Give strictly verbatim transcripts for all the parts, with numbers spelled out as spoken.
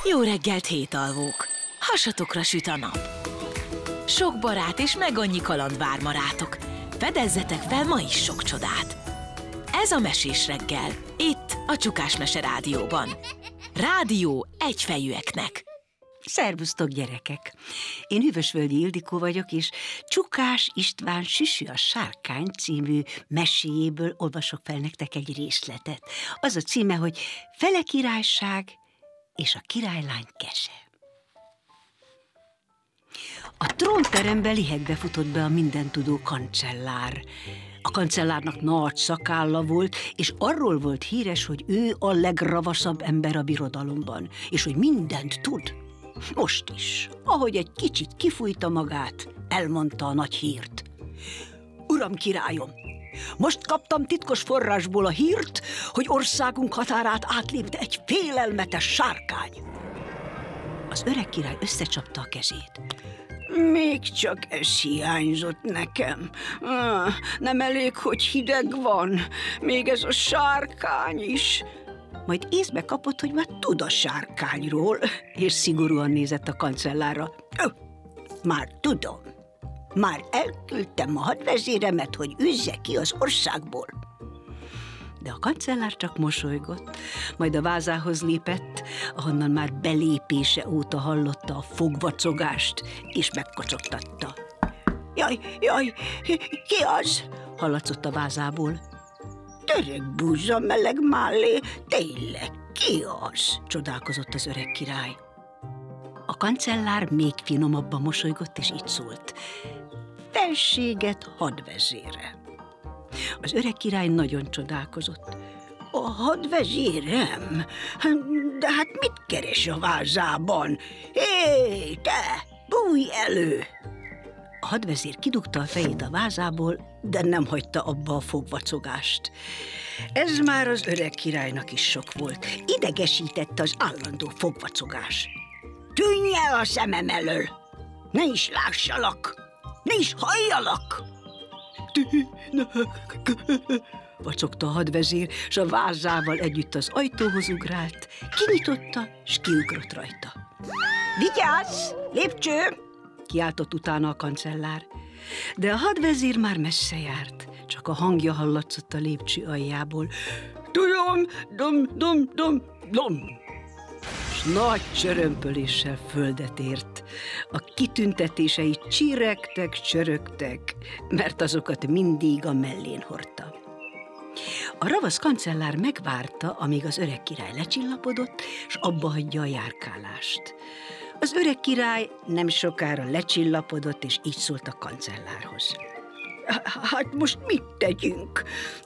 Jó reggelt, hétalvók! Hasatokra süt a nap. Sok barát és meg annyi kaland vár ma rátok. Fedezzetek fel ma is sok csodát. Ez a Mesés reggel, itt a Csukás Mese Rádióban. Rádió egyfejűeknek. Szervusztok, gyerekek! Én Hűvösvölgyi Ildikó vagyok, és Csukás István Süsű a sárkány című meséjéből olvasok fel nektek egy részletet. Az a címe, hogy Fele királyság és a királylány keze. A trónterembe lihegve futott be a mindentudó kancellár. A kancellárnak nagy szakálla volt, és arról volt híres, hogy ő a legravaszabb ember a birodalomban, és hogy mindent tud. Most is, ahogy egy kicsit kifújta magát, elmondta a nagy hírt. Uram királyom, most kaptam titkos forrásból a hírt, hogy országunk határát átlépte egy félelmetes sárkány. Az öreg király összecsapta a kezét. Még csak ez hiányzott nekem. Ah, nem elég, hogy hideg van, még ez a sárkány is. Majd észbe kapott, hogy már tud a sárkányról, és szigorúan nézett a kancellárra. Már tudom. Már elküldtem a hadvezéremet, hogy üzze ki az országból. De a kancellár csak mosolygott, majd a vázához lépett, ahonnan már belépése óta hallotta a fogvacogást, és megkocogtatta. Jaj, jaj, ki az? Hallatszott a vázából. Török búzsa meleg mállé, tényleg, ki az? Csodálkozott az öreg király. A kancellár még finomabban mosolygott, és így szólt. Felséget hadvezére. Az öreg király nagyon csodálkozott. A hadvezérem? De hát mit keres a vázában? Hé, te, bújj elő! A hadvezér kidugta a fejét a vázából, de nem hagyta abba a fogvacogást. Ez már az öreg királynak is sok volt. Idegesítette az állandó fogvacogás. Tűnj el a szemem elől! Ne is lássalak! Ne is halljalak! Vacogta a hadvezér, s a vázával együtt az ajtóhoz ugrált, kinyitotta, s kiugrott rajta. Vigyázz! Lépcső! Kiáltott utána a kancellár. De a hadvezér már messze járt, csak a hangja hallatszott a lépcső aljából. Tudom, dom, dom, dom, dom! S nagy csörömpöléssel földet ért. A kitüntetései csiregtek, csörögtek, mert azokat mindig a mellén hordta. A ravasz kancellár megvárta, amíg az öreg király lecsillapodott, s abba hagyja a járkálást. Az öreg király nem sokára lecsillapodott, és így szólt a kancellárhoz. Hát most mit tegyünk?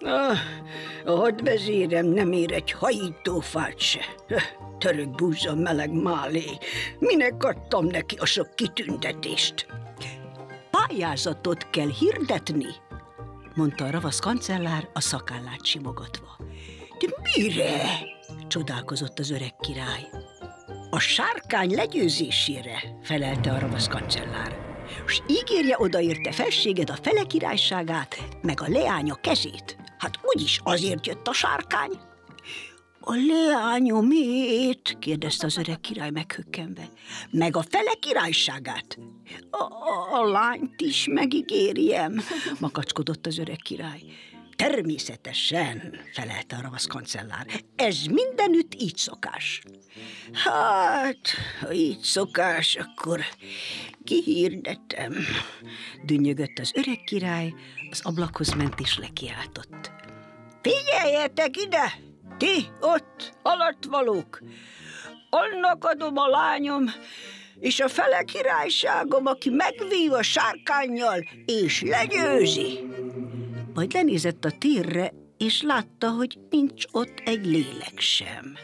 A hadvezérem nem ér egy hajítófát se. Török búzsa meleg málé. Minek adtam neki a sok kitüntetést? Pályázatot kell hirdetni, mondta a ravasz kancellár a szakállát simogatva. De mire? Csodálkozott az öreg király. A sárkány legyőzésére, felelte a ravasz kancellár. S ígérje odaérte felséged a fele királyságát, meg a leánya kezét. Hát úgyis azért jött a sárkány. A leányomét? Kérdezte az öreg király meghökkenve. Meg a fele királyságát? A, a, a lányt is megígérjem, makacskodott az öreg király. Természetesen, felelte a ravasz kancellár. Ez mindenütt így szokás. Hát, ha így szokás, akkor kihirdetem, dünnyögött az öreg király, az ablakhoz ment és lekiáltott. Figyeljetek ide, ti ott, alattvalók! Annak adom a lányom, és a fele királyságom, aki megvív a sárkánnyal, és legyőzi. Majd lenézett a térre, és látta, hogy nincs ott egy lélek sem.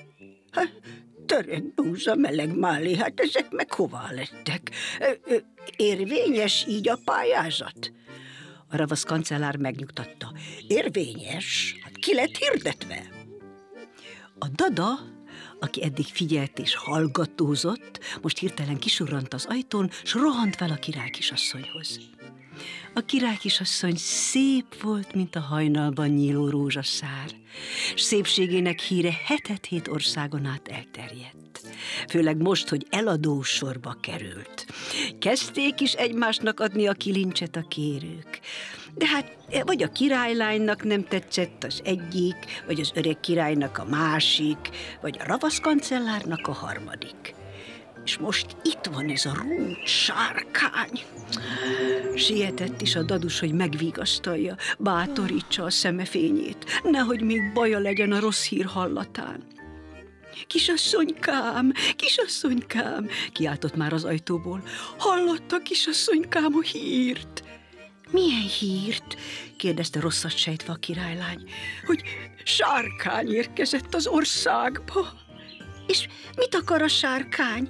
Török búza meleg málé, hát ezek meg hová lettek? Érvényes így a pályázat? A ravasz kancellár megnyugtatta. Érvényes? Hát ki lett hirdetve? A dada, aki eddig figyelt és hallgatózott, most hirtelen kisurrant az ajtón, s rohant fel a király kisasszonyhoz. A királykisasszony szép volt, mint a hajnalban nyíló rózsaszár, s szépségének híre hetet-hét országon át elterjedt. Főleg most, hogy eladó sorba került. Kezdték is egymásnak adni a kilincset a kérők. De hát vagy a királylánynak nem tetszett az egyik, vagy az öreg királynak a másik, vagy a ravasz kancellárnak a harmadik. És most itt van ez a rút sárkány. Sietett is a dadus, hogy megvigasztalja, bátorítsa a szemefényét, nehogy még baja legyen a rossz hír hallatán. Kisasszonykám, kisasszonykám, kiáltott már az ajtóból. Hallotta, kisasszonykám, a hírt? Milyen hírt? kérdezte rosszat sejtve a királylány. Hogy sárkány érkezett az országba. És mit akar a sárkány?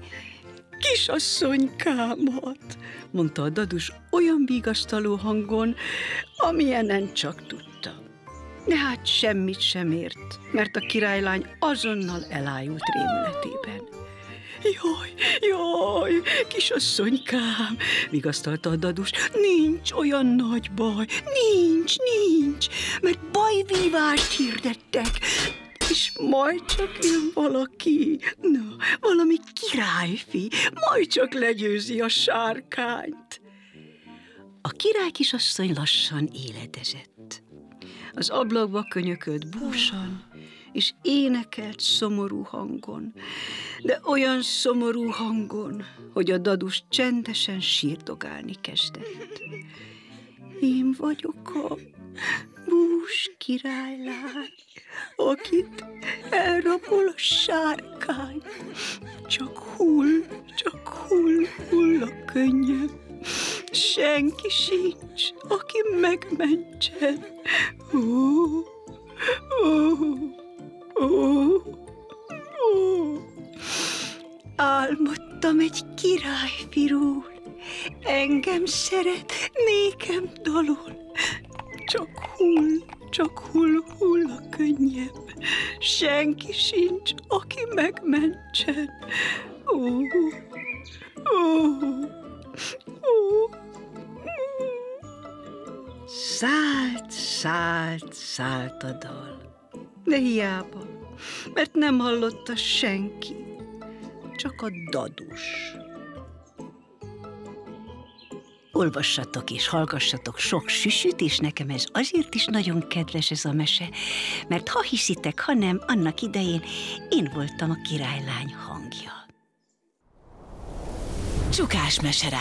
Kisasszonykámat, mondta a dadus olyan vigasztaló hangon, amilyenen csak tudta. De hát semmit sem ért, mert a királylány azonnal elájult rémületében. Jaj, jaj, kisasszonykám, vigasztalta a dadus, nincs olyan nagy baj, nincs, nincs, mert bajvívást hirdettek, és majd csak jön valaki, na, valami királyfi, majd csak legyőzi a sárkányt. A királykisasszony lassan éledezett. Az ablakba könyökölt búsan, és énekelt szomorú hangon, de olyan szomorú hangon, hogy a dadus csendesen sírdogálni kezdett. Én vagyok a bús királylány, akit elrabol a sárkány. Csak hull, csak hull, hull a könnyem. Senki sincs, aki megmentsen. Ó, ó, ó, ó. Álmodtam egy királyfiról, engem szeret, nékem dalol. Csak hull, csak hull, hull a könnyem. Senki sincs, aki megmentsen. Ó, ó, ó. Szállt, szállt, szállt a dal. De hiába, mert nem hallotta senki, csak a dadus. Olvassatok és hallgassatok sok süsüt, és nekem ez azért is nagyon kedves ez a mese, mert ha hiszitek, ha nem, annak idején én voltam a királylány hangja. Csukás meserádió.